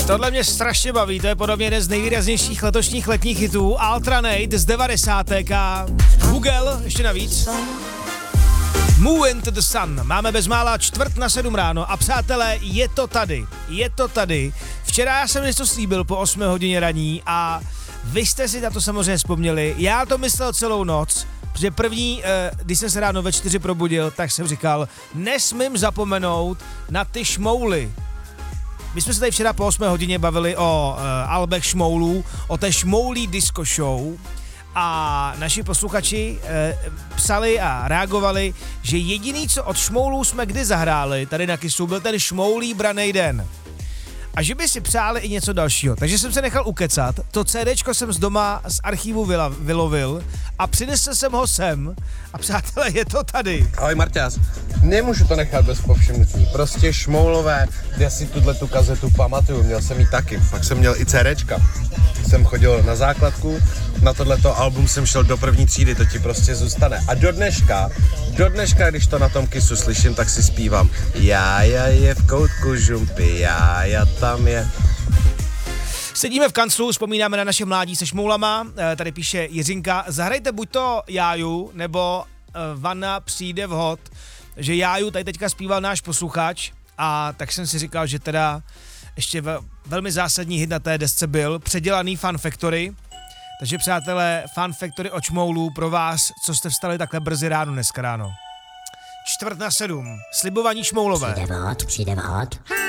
Tohle mě strašně baví, to je podobně jeden z nejvýraznějších letošních letních hitů. Alternate z 90. a Google ještě navíc. Move into the sun. Máme bezmála 6:45 ráno a přátelé, je to tady. Včera já jsem něco slíbil po 8 hodině raní a vy jste si na to samozřejmě vzpomněli. Já to myslel celou noc, protože první, když jsem se ráno ve 4 probudil, tak jsem říkal, nesmím zapomenout na ty šmouly. My jsme se tady včera po 8 hodině bavili o albech šmoulů, o té šmoulí disco show a naši posluchači psali a reagovali, že jediný, co od šmoulů jsme kdy zahráli tady na Kissu, byl ten šmoulí branej den. A že by si přáli i něco dalšího. Takže jsem se nechal ukecat, to CDčko jsem z doma z archívu vylovil a přinesl jsem ho sem a přátelé, je to tady. Ahoj Marťás, nemůžu to nechat bez povšimnutí, prostě šmoulové, já si tu kazetu pamatuju, měl jsem ji taky, pak jsem měl i CDčka. Jsem chodil na základku, na tohleto album jsem šel do první třídy, to ti prostě zůstane. A do dneška, když to na tom Kissu slyším, tak si zpívám. Já je v koutku žumpy, já tam je. Sedíme v kanclu, vzpomínáme na naše mládí se šmoulama, tady píše Jiřinka, zahrajte buď to Jáju, nebo Vana přijde vhod, že Jáju tady teďka zpíval náš posluchač a tak jsem si říkal, že teda ještě velmi zásadní hit na té desce byl předělaný Fun Factory. Takže přátelé, Fun Factory od šmoulů pro vás, co jste vstali takhle brzy ráno dneska ráno. 6:45, slibovaní šmoulové. Přijde vhod.